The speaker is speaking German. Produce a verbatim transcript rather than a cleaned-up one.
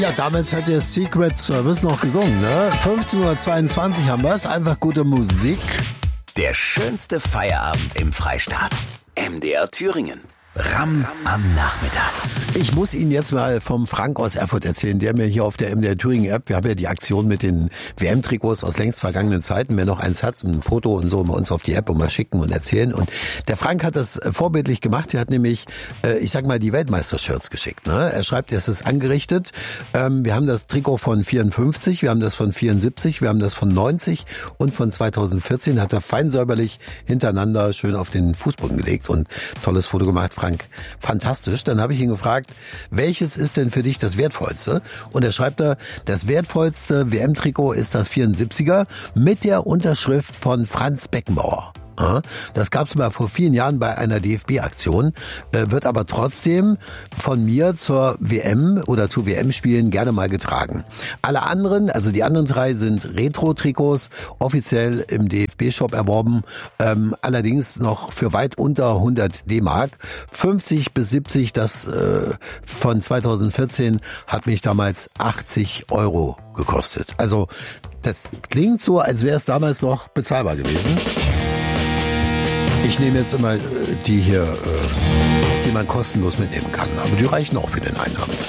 Ja, damals hat der Secret Service noch gesungen, ne? fünfzehn Uhr zweiundzwanzig haben wir es. Einfach gute Musik. Der schönste Feierabend im Freistaat. M D R Thüringen. Ramm am Nachmittag. Ich muss Ihnen jetzt mal vom Frank aus Erfurt erzählen, der mir hier auf der M D R Thüringen App, wir haben ja die Aktion mit den W M-Trikots aus längst vergangenen Zeiten, wer noch eins hat, ein Foto und so, mal uns auf die App und mal schicken und erzählen. Und der Frank hat das vorbildlich gemacht, er hat nämlich, äh, ich sag mal, die Weltmeister-Shirts geschickt. Ne? Er schreibt, es ist angerichtet, ähm, wir haben das Trikot von vierundfünfzig, wir haben das von vierundsiebzig, wir haben das von neunzig und von zweitausendvierzehn, hat er fein säuberlich hintereinander schön auf den Fußboden gelegt und tolles Foto gemacht. Frank, fantastisch. Dann habe ich ihn gefragt, welches ist denn für dich das Wertvollste? Und er schreibt da, das wertvollste W M-Trikot ist das vierundsiebziger mit der Unterschrift von Franz Beckenbauer. Das gab es mal vor vielen Jahren bei einer D F B-Aktion, wird aber trotzdem von mir zur W M oder zu W M-Spielen gerne mal getragen. Alle anderen, also die anderen drei, sind Retro-Trikots, offiziell im D F B-Shop erworben, ähm, allerdings noch für weit unter hundert D-Mark. fünfzig bis siebzig, das äh, von zweitausendvierzehn hat mich damals achtzig Euro gekostet. Also das klingt so, als wäre es damals noch bezahlbar gewesen. Ich nehme jetzt immer die hier, die man kostenlos mitnehmen kann. Aber die reichen auch für den Einnahmen.